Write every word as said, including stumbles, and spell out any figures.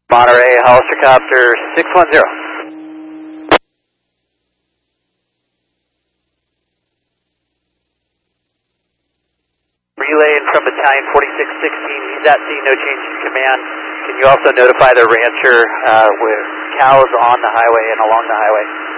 Monterey Helicopter six one zero. Relaying from Battalion forty-six sixteen, he's at sea, no change in command. Can you also notify the rancher uh, with cows on the highway and along the highway?